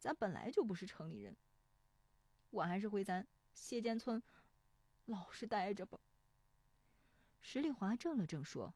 咱本来就不是城里人，我还是回咱谢间村老实待着吧。石丽华怔了怔说：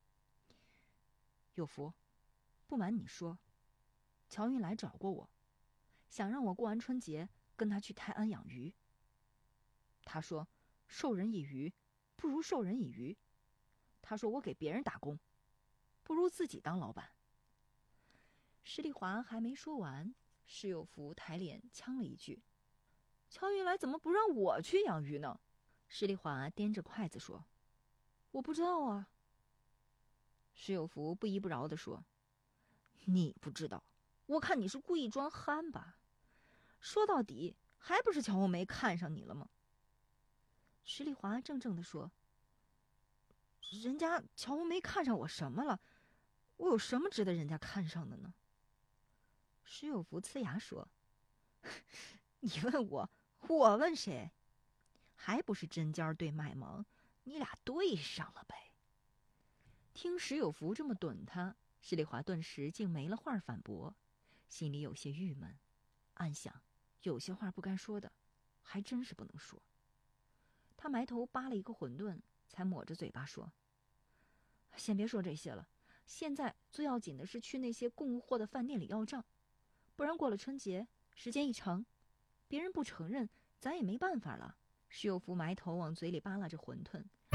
有福，不瞒你说，乔云来找过我，想让我过完春节跟他去泰安养鱼。他说授人以鱼不如授人以渔，他说我给别人打工不如自己当老板。石丽华还没说完，石有福抬脸呛了一句：乔云来怎么不让我去养鱼呢？石丽华掂着筷子说：我不知道啊。石有福不依不饶地说：你不知道，我看你是故意装憨吧，说到底还不是乔红梅看上你了吗？石丽华怔怔地说：人家乔红梅看上我什么了？我有什么值得人家看上的呢？石有福呲牙说：你问我，我问谁？还不是针尖对麦芒，你俩对上了呗。听石有福这么怼他，石丽华顿时竟没了话反驳，心里有些郁闷，暗想有些话不该说的还真是不能说。他埋头扒了一个馄饨，才抹着嘴巴说：先别说这些了，现在最要紧的是去那些供货的饭店里要账，不然过了春节时间一长，别人不承认咱也没办法了。石有福埋头往嘴里扒拉着馄饨，